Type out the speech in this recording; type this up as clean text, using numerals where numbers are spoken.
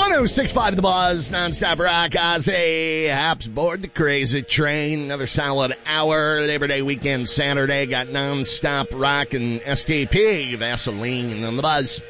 106.5 The Buzz, nonstop rock. Ozzy Haps board the crazy train. Another solid hour. Labor Day weekend Saturday. Got nonstop rock and STP, Vaseline on The Buzz.